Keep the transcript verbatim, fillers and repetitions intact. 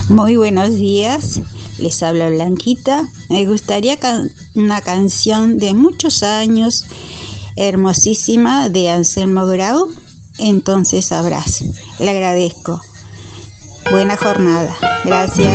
Muy buenos días, les habla Blanquita. Me gustaría can- una canción de muchos años, hermosísima, de Anselmo Grau. Entonces sabrás. Le agradezco. Buena jornada. Gracias.